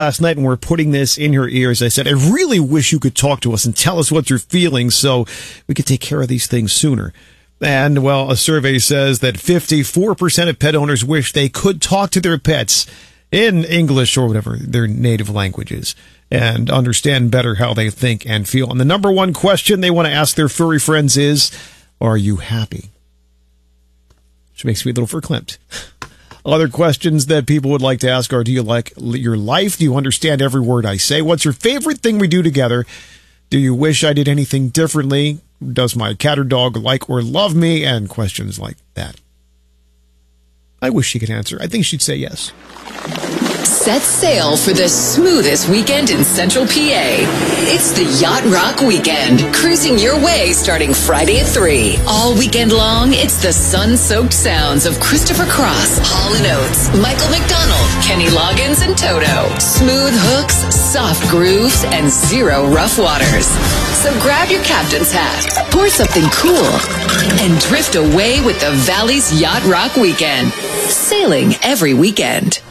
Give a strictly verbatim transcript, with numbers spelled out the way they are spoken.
last night when we're putting this in your ears, I said, I really wish you could talk to us and tell us what you're feeling so we could take care of these things sooner. And, well, a survey says that fifty-four percent of pet owners wish they could talk to their pets in English or whatever their native language is and understand better how they think and feel. And the number one question they want to ask their furry friends is, are you happy? Which makes me a little verklempt. Other questions that people would like to ask are, do you like your life? Do you understand every word I say? What's your favorite thing we do together? Do you wish I did anything differently? Does my cat or dog like or love me? And questions like that. I wish she could answer. I think she'd say yes. Set sail for the smoothest weekend in Central P A. It's the Yacht Rock Weekend, cruising your way starting Friday at three. All weekend long, it's the sun-soaked sounds of Christopher Cross, Hall and Oates, Michael McDonald, Kenny Loggins, and Toto. Smooth hooks, soft grooves, and zero rough waters. So grab your captain's hat, pour something cool, and drift away with the Valley's Yacht Rock Weekend. Sailing every weekend.